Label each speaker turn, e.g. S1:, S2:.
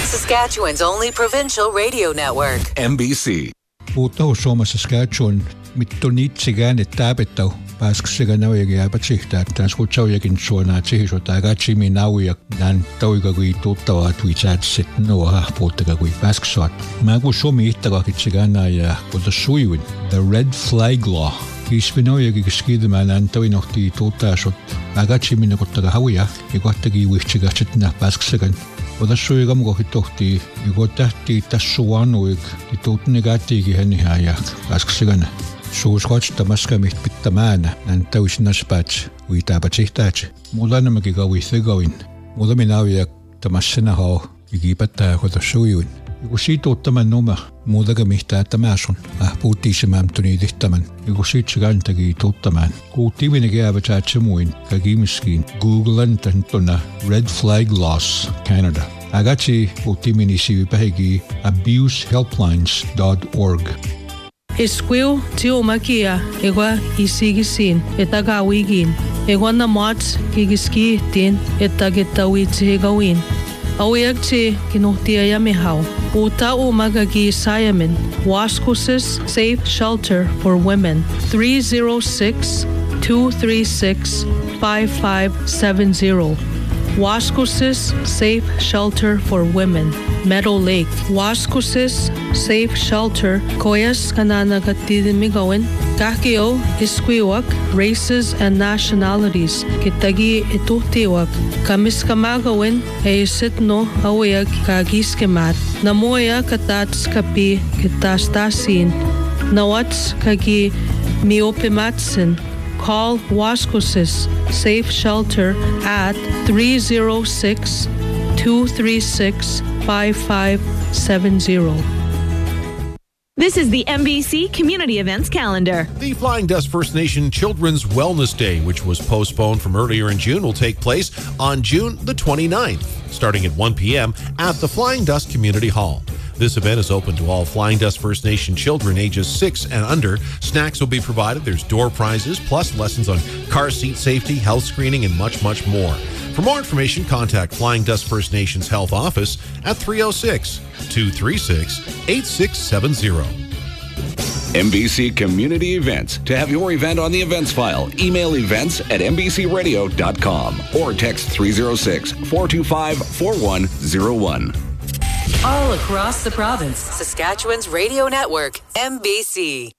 S1: Saskatchewan's only provincial radio network.
S2: MBC.
S3: Puuttuu Suomessa Saskatchewan mittonitsigään taapetau pääskseganaujakin jääpätsihtä, että skutsaujäkin suonaa tsihisota agatsimi nauja nän tauiga kui tuttavaa tuitsaatset noa puuttaga kui pääsksaat. Mä kun Suomi ihtakakitsigana ja kota suiwin The Red Flag Law. Kisvinaujakin skidmään nän tauinohti tuttaasot agatsimi nakottaga hauja ja kohtagi uihtsigastset nä pääsksegan. Odassuigam kohitohti ja tähti tassuanuig ja tuutnegatiikin hänihääjä pääsksegan. Suusqatstamaskamit pittamaana nan tausinaspaats uitaapatsihtaatsi. Mulanamakin kauithegawin. Mulaminauja tamassinaho ikipattaa kodassuijuin. Ja kun siitä ottaman noma muutakamihtaa tamasun, puhuttiisemäämtuni tehtämän. Ja kun siitä se kantakin tuottamaan. Kuuttiivinen kääpätsätsä muin kaikimiskiin Googlen tähtona Red Flag Laws Canada. Agatsi puhuttiimini siivipähiki abusehelplines.org.
S4: Esquil tiomakia egua isigisin etagawigiin egua namats gigiskiihtiin etagetawiitsihigawin awiagti kinuhtiayamihau uta umagagi sayamin Waskusis Safe Shelter for Women 306-236-5570 Waskusis Safe Shelter for Women Meadow Lake Waskusis Safe Shelter koyas kananagatidimigawin kahkio isquiwak races and nationalities kitagi ituhtiwak kamiskamagawin eisitno awiyag kagiskemat namoya katats kapi kitastasin nawats kagi miopimatsin. Call Waskusis Safe Shelter at 306-236-5570.
S5: This is the MBC Community Events Calendar.
S6: The Flying Dust First Nation Children's Wellness Day, which was postponed from earlier in June, will take place on June the 29th, starting at 1 p.m. at the Flying Dust Community Hall. This event is open to all Flying Dust First Nation children ages 6 and under. Snacks will be provided. There's door prizes, plus lessons on car seat safety, health screening, and much, much more. For more information, contact Flying Dust First Nations Health Office at 306-236-8670.
S2: MBC Community Events. To have your event on the events file, email events@mbcradio.com or text 306-425-4101.
S1: All across the province, Saskatchewan's radio network, MBC.